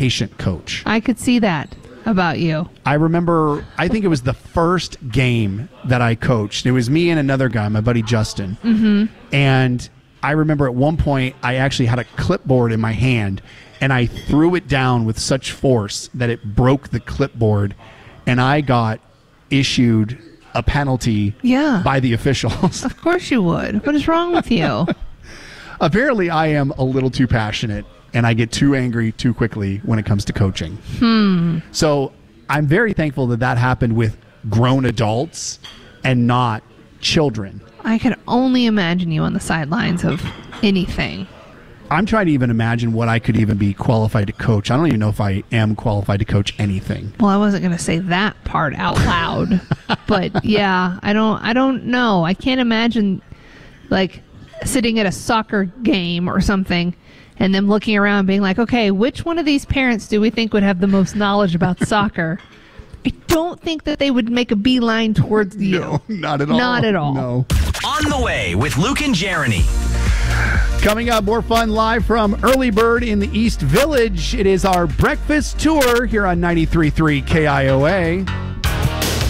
patient coach. I could see that about you. I remember, I think it was the first game that I coached. It was me and another guy, my buddy Justin. Mm-hmm. And I remember at one point, I actually had a clipboard in my hand, and I threw it down with such force that it broke the clipboard, and I got issued a penalty by the officials. Of course you would. What is wrong with you? Apparently, I am a little too passionate, and I get too angry too quickly when it comes to coaching. So I'm very thankful that happened with grown adults and not children. I could only imagine you on the sidelines of anything. I'm trying to even imagine what I could even be qualified to coach. I don't even know if I am qualified to coach anything. Well, I wasn't going to say that part out loud. But yeah, I don't know. I can't imagine like sitting at a soccer game or something and them looking around being like, okay, which one of these parents do we think would have the most knowledge about soccer? I don't think that they would make a beeline towards you. No, not at all. Not at all. No. On the way with Luke and Jeremy. Coming up, more fun live from Early Bird in the East Village. It is our breakfast tour here on 93.3 KIOA.